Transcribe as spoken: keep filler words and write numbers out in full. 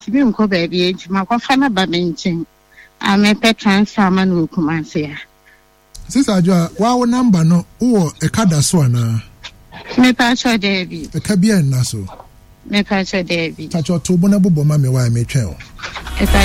mentimi nko baby enti makwafa na ba menchen ame pe transfer ma no Kumasi ya Sister Adwoa wa wo number no wo e kada so ana me pa cho David e ka bia na so me pa cho David ta cho to bo na bobo ma me wa me twen o e pa